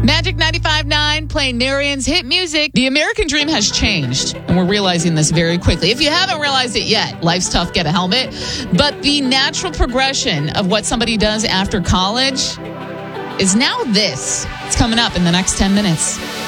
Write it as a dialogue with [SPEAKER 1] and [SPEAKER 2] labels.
[SPEAKER 1] Magic 95.9 playing Narian's hit music. The American dream has changed, and we're realizing this very quickly. If you haven't realized it yet, life's tough, get a helmet. But the natural progression of what somebody does after college is now this. It's coming up in the next 10 minutes.